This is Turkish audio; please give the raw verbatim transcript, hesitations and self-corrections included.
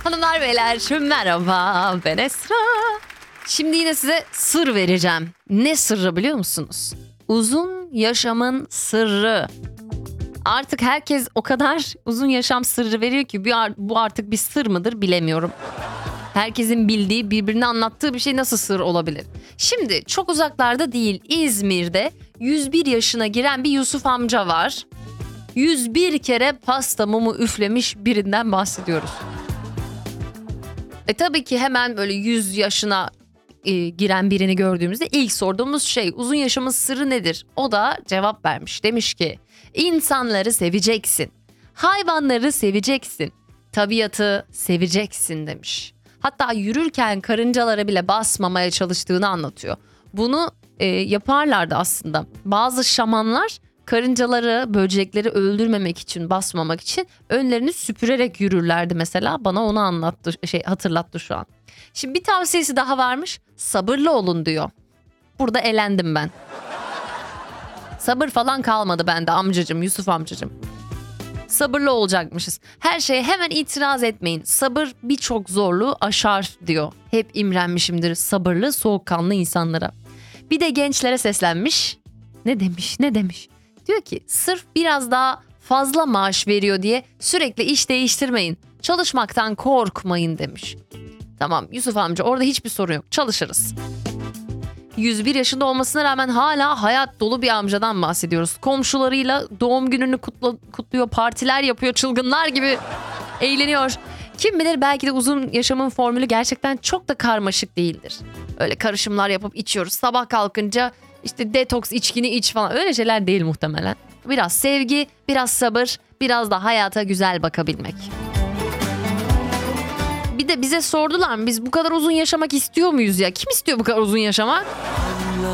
Hanımlar beyler merhaba, ben Esra. Şimdi yine size sır vereceğim. Ne sırrı biliyor musunuz? Uzun yaşamın sırrı. Artık herkes o kadar uzun yaşam sırrı veriyor ki bu artık bir sır mıdır bilemiyorum. Herkesin bildiği, birbirine anlattığı bir şey nasıl sır olabilir? Şimdi çok uzaklarda değil, İzmir'de yüz bir yaşına giren bir Yusuf amca var. yüz bir kere pasta mumu üflemiş birinden bahsediyoruz. E tabii ki hemen böyle yüz yaşına e, giren birini gördüğümüzde ilk sorduğumuz şey uzun yaşamın sırrı nedir? O da cevap vermiş. Demiş ki insanları seveceksin, hayvanları seveceksin, tabiatı seveceksin demiş. Hatta yürürken karıncalara bile basmamaya çalıştığını anlatıyor. Bunu e, yaparlardı aslında. Bazı şamanlar karıncaları, böcekleri öldürmemek için, basmamak için önlerini süpürerek yürürlerdi mesela. Bana onu anlattı, şey hatırlattı şu an. Şimdi bir tavsiyesi daha varmış. Sabırlı olun diyor. Burada elendim ben. Sabır falan kalmadı bende amcacığım, Yusuf amcacığım. Sabırlı olacakmışız. Her şeye hemen itiraz etmeyin. Sabır birçok zorluğu aşar diyor. Hep imrenmişimdir sabırlı, soğukkanlı insanlara. Bir de gençlere seslenmiş. Ne demiş, ne demiş? Diyor ki sırf biraz daha fazla maaş veriyor diye sürekli iş değiştirmeyin. Çalışmaktan korkmayın demiş. Tamam Yusuf amca, orada hiçbir sorun yok. Çalışırız. yüz bir yaşında olmasına rağmen hala hayat dolu bir amcadan bahsediyoruz. Komşularıyla doğum gününü kutla, kutluyor, partiler yapıyor, çılgınlar gibi eğleniyor. Kim bilir belki de uzun yaşamın formülü gerçekten çok da karmaşık değildir. Öyle karışımlar yapıp içiyoruz. Sabah kalkınca işte detoks içkini iç falan, öyle şeyler değil muhtemelen. Biraz sevgi, biraz sabır, biraz da hayata güzel bakabilmek. Bir de bize sordular mı, biz bu kadar uzun yaşamak istiyor muyuz ya? Kim istiyor bu kadar uzun yaşamak?